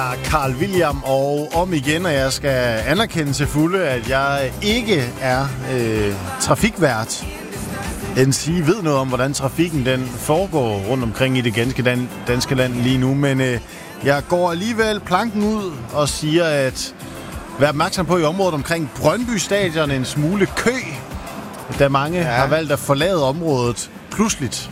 er Carl William, og om igen, og jeg skal anerkende til fulde, at jeg ikke er trafikvært. Den sige ved noget om, hvordan trafikken den foregår rundt omkring i det ganske danske land lige nu, men jeg går alligevel planken ud og siger, at vær opmærksom på i området omkring Brøndby Stadion en smule kø, da mange har valgt at forlade området pludseligt.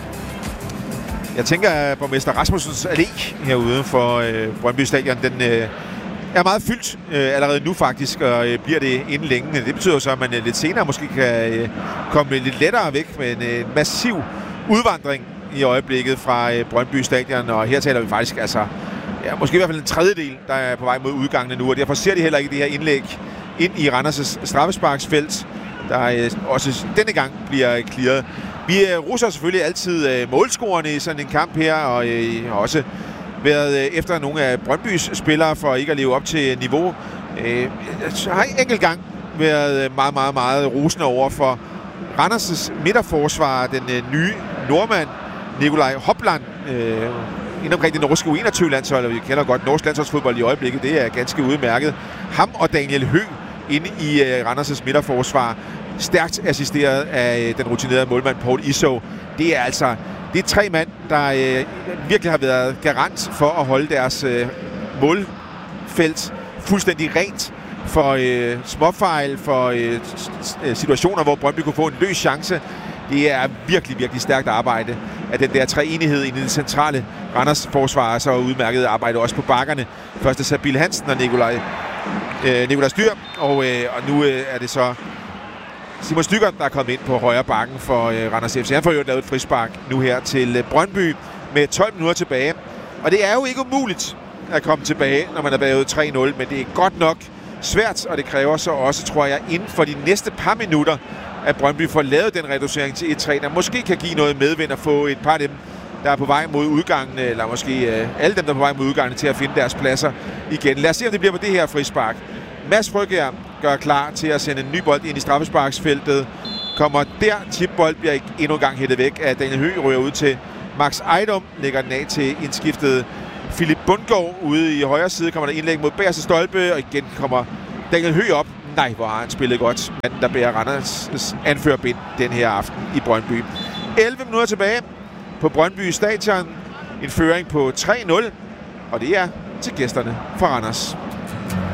Jeg tænker, at borgmester Rasmussens allé herude for Brøndby Stadion, den er meget fyldt allerede nu faktisk, og bliver det inden længe. Det betyder så, at man lidt senere måske kan komme lidt lettere væk med en massiv udvandring i øjeblikket fra Brøndby Stadion. Og her taler vi faktisk måske i hvert fald en tredjedel, der er på vej mod udgangene nu, og derfor ser de heller ikke det her indlæg ind i Randers' straffesparksfelt, der også denne gang bliver clearet. Vi russer selvfølgelig altid målscorerne i sådan en kamp her, og har også været efter nogle af Brøndbys spillere for ikke at leve op til niveau. Har enkelt gang været meget, meget, meget rosende over for Randers' midterforsvar, den nye nordmand, Nikolaj Hopland, inden omkring det norske U21-landshold, vi kender godt norsk landsholdsfodbold i øjeblikket, det er ganske udmærket. Ham og Daniel Høgh inde i Randers' midterforsvar, stærkt assisteret af den rutinerede målmand Poul Isov. Det er tre mand, der virkelig har været garant for at holde deres målfelt fuldstændig rent for småfejl, for situationer, hvor Brøndby kunne få en løs chance. Det er virkelig, virkelig stærkt arbejde af den der treenighed i den centrale Randers forsvar, så udmærket arbejde også på bakkerne. Først er Sabil Hansen og Nikolaj Styr, og nu er det så Simon Stygger, der er kommet ind på højre bakken for Randers FC. Han får jo lavet et frispark nu her til Brøndby med 12 minutter tilbage. Og det er jo ikke umuligt at komme tilbage, når man er bagud 3-0, men det er godt nok svært, og det kræver så også, tror jeg, inden for de næste par minutter, at Brøndby får lavet den reducering til 1-3, der måske kan give noget medvind at få et par af dem, der er på vej mod udgangen, eller måske alle dem, der er på vej mod udgangen, til at finde deres pladser igen. Lad os se, om det bliver på det her frispark. Mads Frøkjær gør klar til at sende en ny bold ind i straffesparksfeltet. Kommer der, chipbold bliver endnu en gang hættet væk af Daniel Høgh, ryger ud til Max Ejdom, lægger den af til indskiftet Philip Bundgaard ude i højre side, kommer der indlæg mod bagerste stolpe, og igen kommer Daniel Høgh op. Nej, hvor har han spillet godt. Manden, der bærer Randers' anførerbind den her aften i Brøndby. 11 minutter tilbage på Brøndby Stadion. En føring på 3-0, og det er til gæsterne fra Randers.